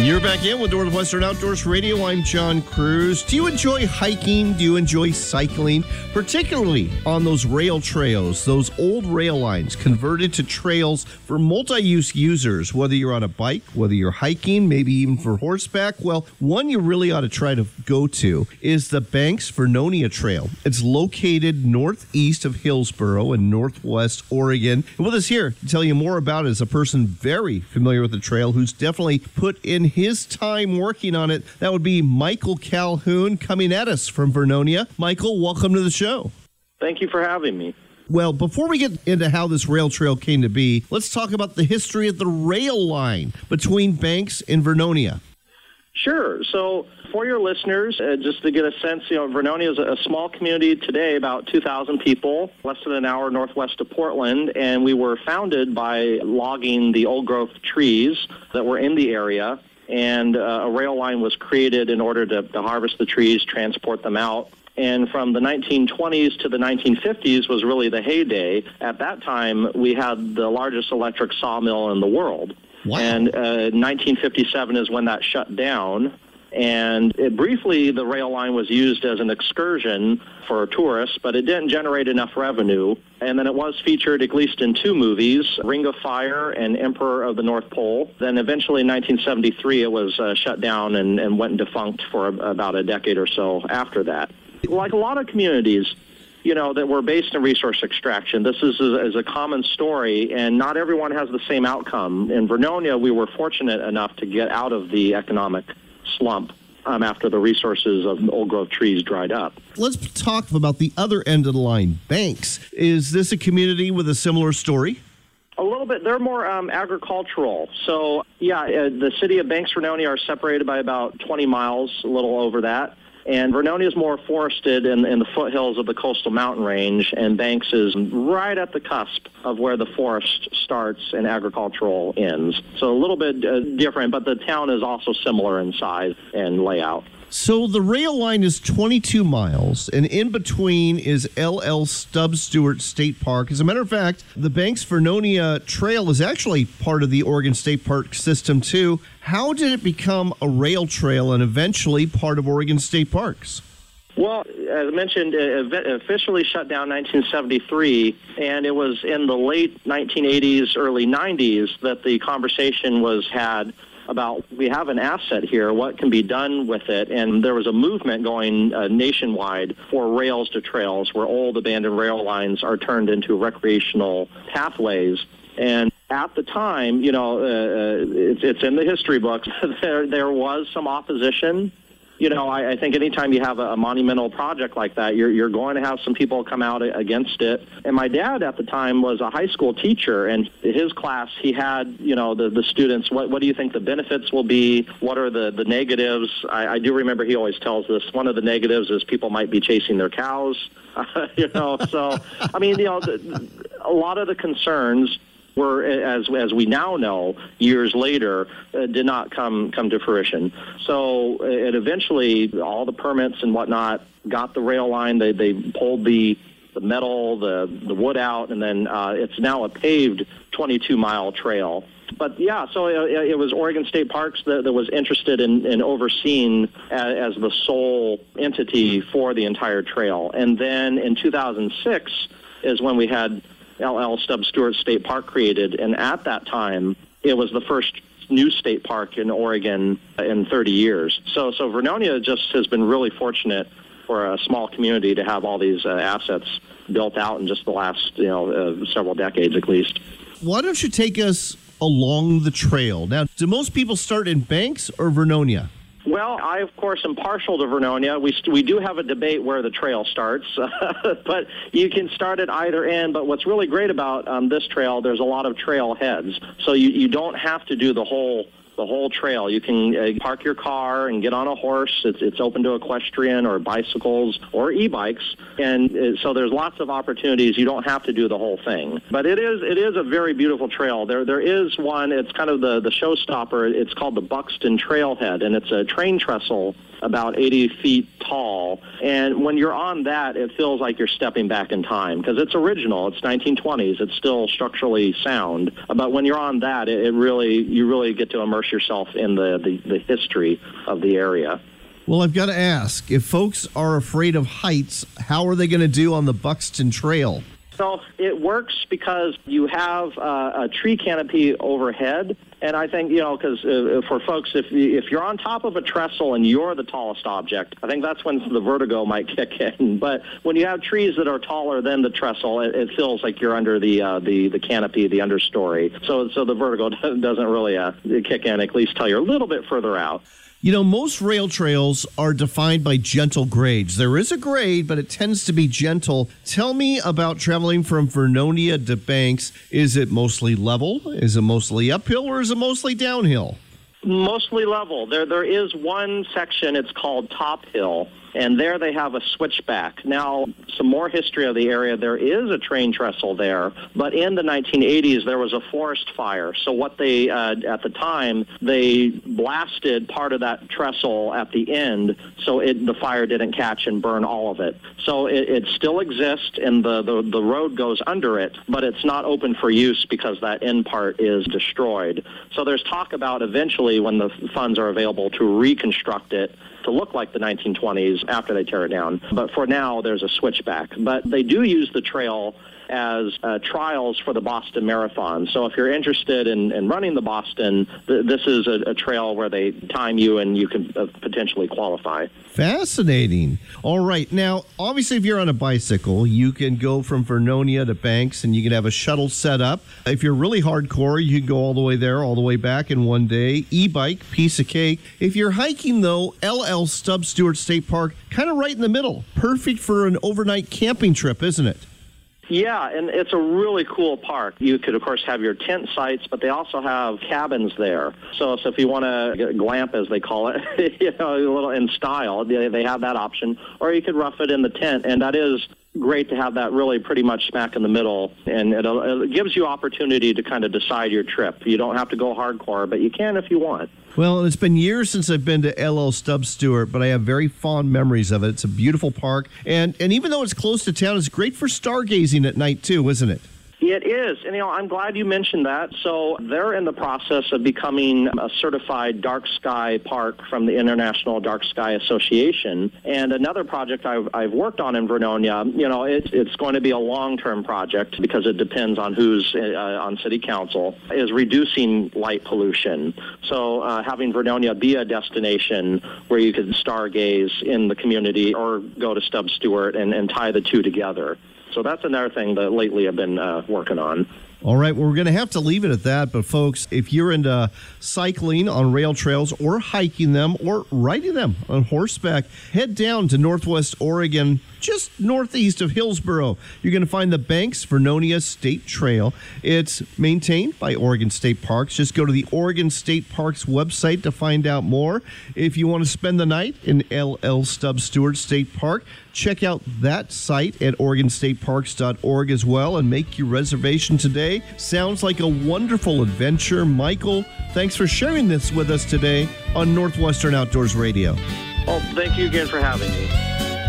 You're back in with Northwestern Outdoors Radio. I'm John Cruz. Do you enjoy hiking? Do you enjoy cycling? Particularly on those rail trails, those old rail lines converted to trails for multi-use users, whether you're on a bike, whether you're hiking, maybe even for horseback. Well, one you really ought to try to go to is the Banks Vernonia Trail. It's located northeast of Hillsboro in northwest Oregon. And with us here to tell you more about it is a person very familiar with the trail who's definitely put in his time working on it. That would be Michael Calhoun coming at us from Vernonia. Michael, welcome to the show. Thank you for having me. Well, before we get into how this rail trail came to be, let's talk about the history of the rail line between Banks and Vernonia. Sure. So for your listeners, just to get a sense, Vernonia is a small community today, about 2,000 people, less than an hour northwest of Portland, and we were founded by logging the old-growth trees that were in the area, and a rail line was created in order to harvest the trees, transport them out. And from the 1920s to the 1950s was really the heyday. At that time, we had the largest electric sawmill in the world. Wow. And 1957 is when that shut down. And briefly, the rail line was used as an excursion for tourists, but it didn't generate enough revenue. And then it was featured at least in two movies, Ring of Fire and Emperor of the North Pole. Then eventually in 1973, it was shut down and went defunct for about a decade or so after that. Like a lot of communities, that were based in resource extraction, this is a common story, and not everyone has the same outcome. In Vernonia, we were fortunate enough to get out of the economic slump after the resources of old-growth trees dried up. Let's talk about the other end of the line, Banks. Is this a community with a similar story? A little bit. They're more agricultural. So, the city of Banks, Vernonia are separated by about 20 miles, a little over that. And Vernonia is more forested in the foothills of the coastal mountain range, and Banks is right at the cusp of where the forest starts and agricultural ends. So a little bit different, but the town is also similar in size and layout. So the rail line is 22 miles, and in between is L.L. Stubbs Stewart State Park. As a matter of fact, the Banks Vernonia Trail is actually part of the Oregon State Park system, too. How did it become a rail trail and eventually part of Oregon State Parks? Well, as I mentioned, it officially shut down 1973, and it was in the late 1980s, early 90s that the conversation was had about, we have an asset here, what can be done with it? And there was a movement going nationwide for rails to trails, where old abandoned rail lines are turned into recreational pathways. And at the time, it's in the history books, there was some opposition. I think anytime you have a monumental project like that, you're going to have some people come out against it. And my dad at the time was a high school teacher, and his class, he had, the students, what do you think the benefits will be? What are the negatives? I do remember he always tells us one of the negatives is people might be chasing their cows. So, I mean, a lot of the concerns were, as we now know, years later, did not come to fruition. So it eventually, all the permits and whatnot got the rail line. They pulled the metal, the wood out, and then it's now a paved 22-mile trail. But so it was Oregon State Parks that was interested in overseeing as the sole entity for the entire trail. And then in 2006 is when we had L.L. Stubbs Stewart State Park created, and at that time, it was the first new state park in Oregon in 30 years. So Vernonia just has been really fortunate for a small community to have all these assets built out in just the last several decades at least. Why don't you take us along the trail? Now, do most people start in Banks or Vernonia? Well, I, of course, am partial to Vernonia. We do have a debate where the trail starts, but you can start at either end. But what's really great about this trail, there's a lot of trail heads. So you don't have to do the whole trail. You can park your car and get on a horse. It's open to equestrian or bicycles or e-bikes. And so there's lots of opportunities. You don't have to do the whole thing. But it is a very beautiful trail. There is one, it's kind of the showstopper. It's called the Buxton Trailhead, and it's a train trestle about 80 feet tall. And when you're on that, it feels like you're stepping back in time because it's original. It's 1920s. It's still structurally sound. But when you're on that, you really get to immerse yourself in the history of the area. Well, I've got to ask, if folks are afraid of heights, how are they going to do on the Buxton Trail? So it works because you have a tree canopy overhead. And I think, because for folks, if you're on top of a trestle and you're the tallest object, I think that's when the vertigo might kick in. But when you have trees that are taller than the trestle, it feels like you're under the canopy, the understory. So the vertigo doesn't really kick in, at least till you're a little bit further out. Most rail trails are defined by gentle grades. There is a grade, but it tends to be gentle. Tell me about traveling from Vernonia to Banks. Is it mostly level? Is it mostly uphill, or is it mostly downhill? Mostly level. There is one section, it's called Top Hill, and there they have a switchback. Now, some more history of the area. There is a train trestle there, but in the 1980s, there was a forest fire. So what they, at the time, they blasted part of that trestle at the end so the fire didn't catch and burn all of it. So it still exists, and the road goes under it, but it's not open for use because that end part is destroyed. So there's talk about eventually, when the funds are available, to reconstruct it to look like the 1920s after they tear it down. But for now, there's a switchback. But they do use the trail as trials for the Boston Marathon. So if you're interested in running the Boston, this is a trail where they time you and you can potentially qualify. Fascinating. All right. Now, obviously, if you're on a bicycle, you can go from Vernonia to Banks and you can have a shuttle set up. If you're really hardcore, you can go all the way there, all the way back in one day. E-bike, piece of cake. If you're hiking, though, LL Stubbs Stewart State Park, kind of right in the middle. Perfect for an overnight camping trip, isn't it? Yeah, and it's a really cool park. You could, of course, have your tent sites, but they also have cabins there. So if you want to glamp, as they call it, a little in style, they have that option. Or you could rough it in the tent, and that is great to have that really pretty much smack in the middle, and it gives you opportunity to kind of decide your trip. You don't have to go hardcore, but you can if you want. Well, it's been years since I've been to LL Stubbs Stewart, but I have very fond memories of it. It's a beautiful park, and even though it's close to town, it's great for stargazing at night too, isn't it? It is, and I'm glad you mentioned that. So they're in the process of becoming a certified dark sky park from the International Dark Sky Association. And another project I've worked on in Vernonia, it's going to be a long-term project because it depends on who's on city council, is reducing light pollution. So having Vernonia be a destination where you can stargaze in the community or go to Stubbs Stewart and tie the two together. So that's another thing that lately I've been working on. All right, well, we're going to have to leave it at that. But, folks, if you're into cycling on rail trails or hiking them or riding them on horseback, head down to Northwest Oregon, just northeast of Hillsboro. You're going to find the Banks Vernonia State Trail. It's maintained by Oregon State Parks. Just go to the Oregon State Parks website to find out more. If you want to spend the night in LL Stubbs Stewart State Park, check out that site at OregonStateParks.org as well and make your reservation today. Sounds like a wonderful adventure. Michael, thanks for sharing this with us today on Northwestern Outdoors Radio. Well, thank you again for having me.